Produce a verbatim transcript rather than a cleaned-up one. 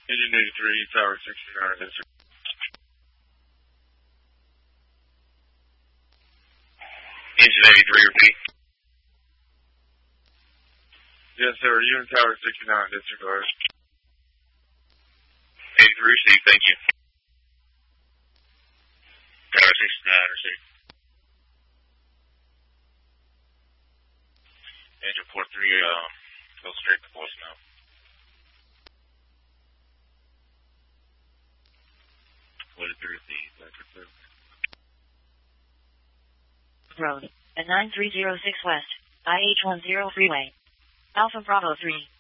Engine eighty-three, Tower sixty-nine, that's right. Engine eighty-three, repeat. Yes, sir. You in Tower sixty-nine, disregard. eighty-three, receive, thank you. Tower sixty-nine, receive. Engine four three, uh, go straight to voicemail. What is the receive? Road, at nine three zero six West, I H ten freeway. Alpha Bravo three.